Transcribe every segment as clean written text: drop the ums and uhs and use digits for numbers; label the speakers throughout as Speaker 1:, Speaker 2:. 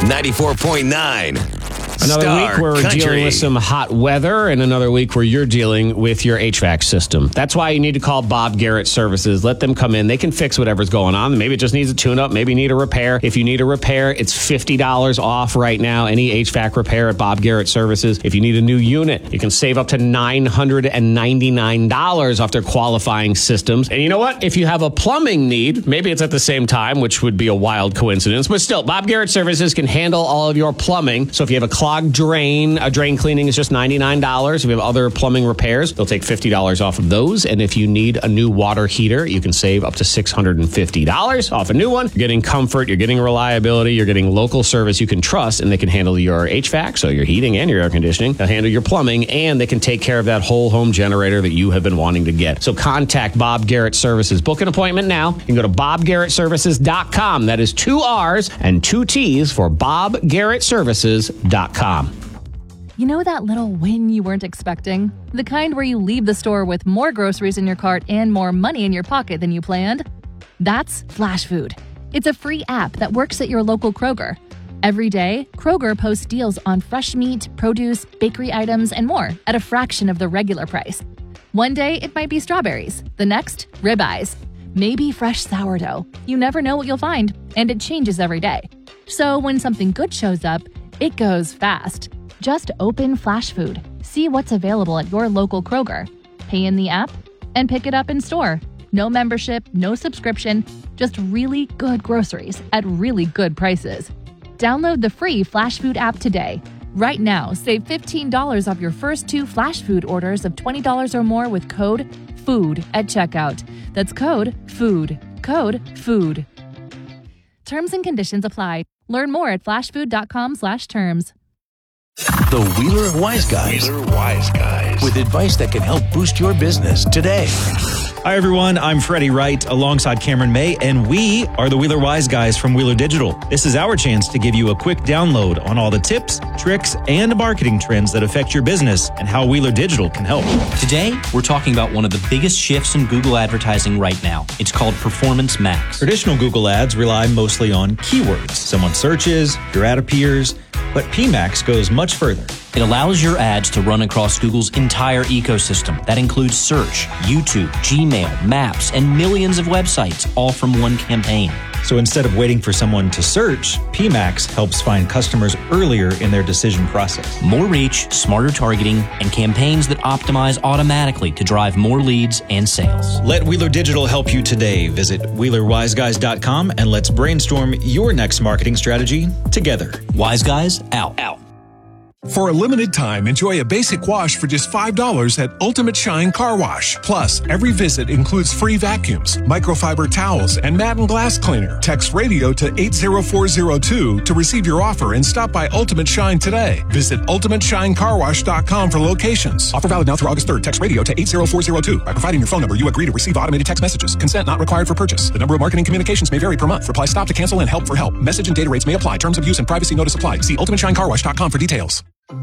Speaker 1: 94.9.
Speaker 2: Another week where we're dealing with some hot weather and another week where you're dealing with your HVAC system. That's why you need to call Bob Garrett Services. Let them come in. They can fix whatever's going on. Maybe it just needs a tune-up. Maybe you need a repair. If you need a repair, it's $50 off right now. Any HVAC repair at Bob Garrett Services. If you need a new unit, you can save up to $999 off their qualifying systems. And you know what? If you have a plumbing need, maybe it's at the same time, which would be a wild coincidence. But still, Bob Garrett Services can handle all of your plumbing. So if you have a clogged drain, a drain cleaning is just $99. If you have other plumbing repairs, they'll take $50 off of those. And if you need a new water heater, you can save up to $650 off a new one. You're getting comfort, you're getting reliability, you're getting local service you can trust, and they can handle your HVAC, so your heating and your air conditioning. They'll handle your plumbing, and they can take care of that whole home generator that you have been wanting to get. So contact Bob Garrett Services. Book an appointment now. You can go to bobgarrettservices.com. That is 2 R's and 2 T's for bobgarrettservices.com.
Speaker 3: You know that little win you weren't expecting? The kind where you leave the store with more groceries in your cart and more money in your pocket than you planned? That's Flash Food. It's a free app that works at your local Kroger. Every day, Kroger posts deals on fresh meat, produce, bakery items, and more at a fraction of the regular price. One day, it might be strawberries. The next, ribeyes. Maybe fresh sourdough. You never know what you'll find, and it changes every day. So when something good shows up, it goes fast. Just open Flash Food, see what's available at your local Kroger, pay in the app, and pick it up in store. No membership, no subscription, just really good groceries at really good prices. Download the free Flash Food app today. Right now, save $15 off your first 2 Flash Food orders of $20 or more with code FOOD at checkout. That's code FOOD. Code FOOD. Terms and conditions apply. Learn more at flashfood.com/terms.
Speaker 4: The Wheeler Wise Guys. With advice that can help boost your business today.
Speaker 5: Hi, everyone. I'm Freddie Wright alongside Cameron May, and we are the Wheeler Wise Guys from Wheeler Digital. This is our chance to give you a quick download on all the tips, tricks, and marketing trends that affect your business and how Wheeler Digital can help.
Speaker 6: Today, we're talking about one of the biggest shifts in Google advertising right now. It's called Performance Max.
Speaker 5: Traditional Google ads rely mostly on keywords. Someone searches, your ad appears, but PMax goes much further.
Speaker 6: It allows your ads to run across Google's entire ecosystem. That includes search, YouTube, Gmail, Maps, and millions of websites, all from one campaign.
Speaker 5: So instead of waiting for someone to search, PMax helps find customers earlier in their decision process.
Speaker 6: More reach, smarter targeting, and campaigns that optimize automatically to drive more leads and sales.
Speaker 5: Let Wheeler Digital help you today. Visit WheelerWiseGuys.com and let's brainstorm your next marketing strategy together.
Speaker 6: Wise Guys, out.
Speaker 7: For a limited time, enjoy a basic wash for just $5 at Ultimate Shine Car Wash. Plus, every visit includes free vacuums, microfiber towels, and mat and glass cleaner. Text radio to 80402 to receive your offer and stop by Ultimate Shine today. Visit UltimateShineCarWash.com for locations. Offer valid now through August 3rd. Text radio to 80402. By providing your phone number, you agree to receive automated text messages. Consent not required for purchase. The number of marketing communications may vary per month. Reply stop to cancel and help for help. Message and data rates may apply. Terms of use and privacy notice apply. See UltimateShineCarWash.com for details.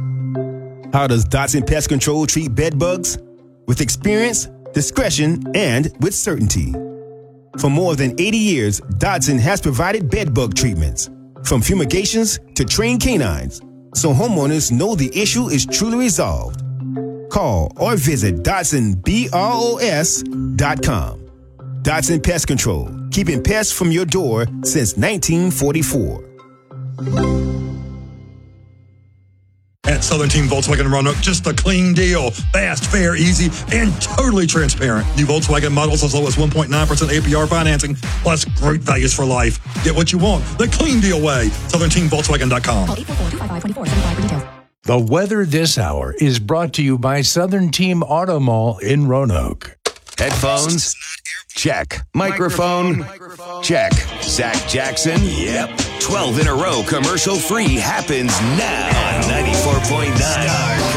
Speaker 8: How does Dotson Pest Control treat bed bugs? With experience, discretion, and with certainty. For more than 80 years, Dotson has provided bed bug treatments, from fumigations to trained canines, so homeowners know the issue is truly resolved. Call or visit DotsonBROS.com. Dotson Pest Control, keeping pests from your door since 1944.
Speaker 9: At Southern Team Volkswagen Roanoke, just a clean deal. Fast, fair, easy, and totally transparent. New Volkswagen models as low as 1.9% APR financing, plus great values for life. Get what you want the clean deal way. SouthernTeamVolkswagen.com.
Speaker 10: Call 844-255-2475 for details.
Speaker 4: The weather this hour is brought to you by Southern Team Auto Mall in Roanoke.
Speaker 1: Headphones? Check. Microphone? Check. Zach Jackson? Yep. 12 in a row commercial free happens now on 94.9.